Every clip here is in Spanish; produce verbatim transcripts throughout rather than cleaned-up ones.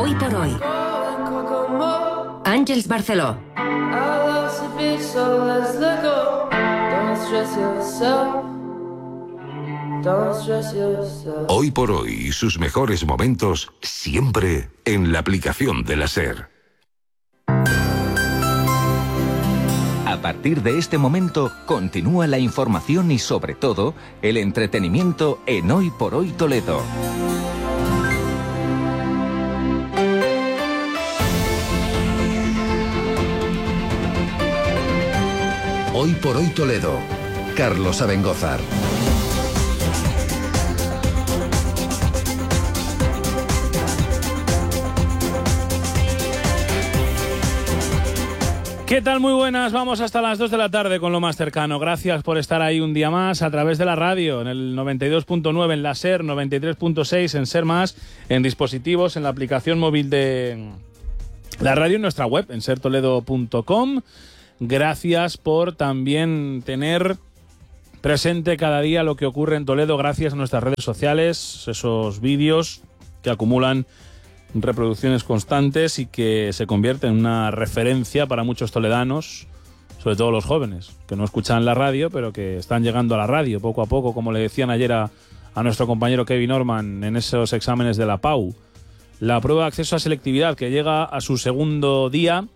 Hoy por hoy. Àngels Barceló. Hoy por hoy y sus mejores momentos siempre en la aplicación de la SER. A partir de este momento continúa la información y sobre todo el entretenimiento en Hoy por Hoy Toledo. Hoy por Hoy Toledo. Carlos Abengózar. ¿Qué tal? Muy buenas, vamos hasta las dos de la tarde con lo más cercano. Gracias por estar ahí un día más a través de la radio, en el noventa y dos punto nueve en la SER, noventa y tres punto seis en SER Más, en dispositivos, en la aplicación móvil de la radio, en nuestra web, en ser toledo punto com. Gracias por también tener presente cada día lo que ocurre en Toledo, gracias a nuestras redes sociales, esos vídeos que acumulan reproducciones constantes y que se convierten en una referencia para muchos toledanos, sobre todo los jóvenes, que no escuchan la radio, pero que están llegando a la radio poco a poco, como le decían ayer a, a nuestro compañero Kevin Orman en esos exámenes de la P A U. La prueba de acceso a selectividad, que llega a su segundo día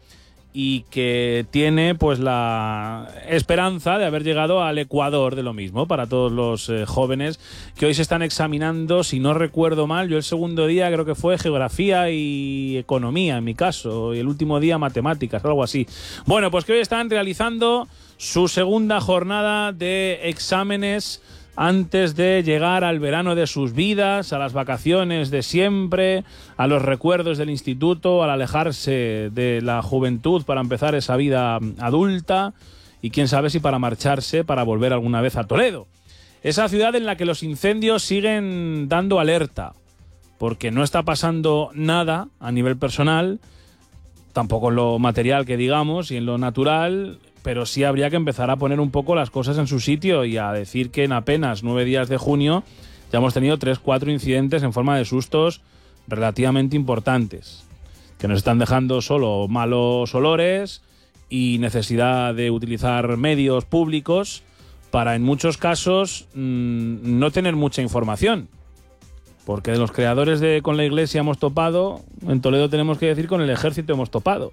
y que tiene pues la esperanza de haber llegado al ecuador de lo mismo para todos los eh, jóvenes que hoy se están examinando, si no recuerdo mal, yo el segundo día creo que fue geografía y economía en mi caso, y el último día matemáticas, algo así. Bueno, pues que hoy están realizando su segunda jornada de exámenes antes de llegar al verano de sus vidas, a las vacaciones de siempre, a los recuerdos del instituto, al alejarse de la juventud para empezar esa vida adulta y quién sabe si para marcharse para volver alguna vez a Toledo. Esa ciudad en la que los incendios siguen dando alerta, porque no está pasando nada a nivel personal, tampoco en lo material que digamos y en lo natural, pero sí habría que empezar a poner un poco las cosas en su sitio y a decir que en apenas nueve días de junio ya hemos tenido tres, cuatro incidentes en forma de sustos relativamente importantes, que nos están dejando solo malos olores y necesidad de utilizar medios públicos para, en muchos casos, mmm, no tener mucha información. Porque de los creadores de Con la Iglesia hemos topado, en Toledo tenemos que decir con el Ejército hemos topado.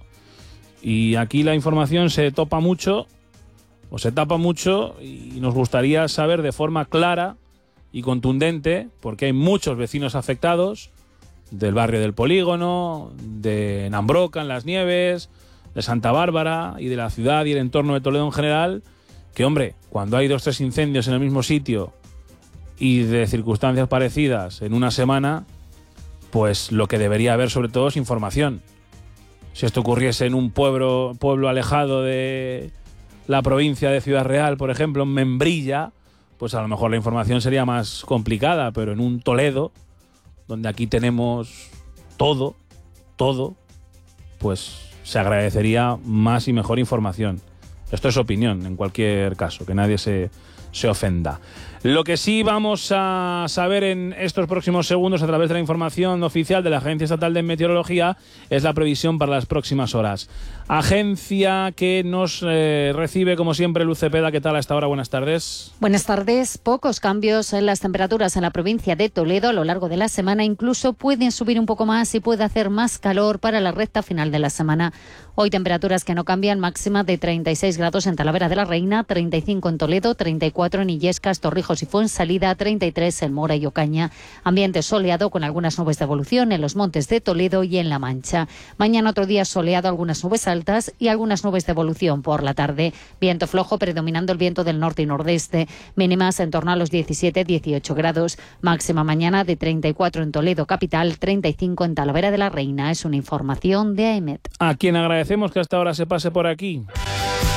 Y aquí la información se topa mucho, o se tapa mucho, y nos gustaría saber de forma clara y contundente, porque hay muchos vecinos afectados, del barrio del Polígono, de Nambroca, en Las Nieves, de Santa Bárbara, y de la ciudad y el entorno de Toledo en general, que, hombre, cuando hay dos o tres incendios en el mismo sitio y de circunstancias parecidas en una semana, pues lo que debería haber sobre todo es información. Si esto ocurriese en un pueblo, pueblo alejado de la provincia de Ciudad Real, por ejemplo, en Membrilla, pues a lo mejor la información sería más complicada, pero en un Toledo, donde aquí tenemos todo, todo, pues se agradecería más y mejor información. Esto es opinión, en cualquier caso, que nadie se, se ofenda. Lo que sí vamos a saber en estos próximos segundos a través de la información oficial de la Agencia Estatal de Meteorología es la previsión para las próximas horas. Agencia que nos eh, recibe, como siempre, Luz Cepeda. ¿Qué tal a esta hora? Buenas tardes. Buenas tardes. Pocos cambios en las temperaturas en la provincia de Toledo a lo largo de la semana. Incluso pueden subir un poco más y puede hacer más calor para la recta final de la semana. Hoy temperaturas que no cambian, máxima de treinta y seis grados en Talavera de la Reina, treinta y cinco en Toledo, treinta y cuatro en Illescas, Torrijos y Fuensalida, treinta y tres en Mora y Ocaña. Ambiente soleado con algunas nubes de evolución en los montes de Toledo y en La Mancha. Mañana otro día soleado, algunas nubes altas y algunas nubes de evolución por la tarde. Viento flojo predominando el viento del norte y nordeste. Mínimas en torno a los diecisiete a dieciocho grados. Máxima mañana de treinta y cuatro en Toledo capital, treinta y cinco en Talavera de la Reina. Es una información de A E M E T. A quien agradecemos que hasta ahora se pase por aquí.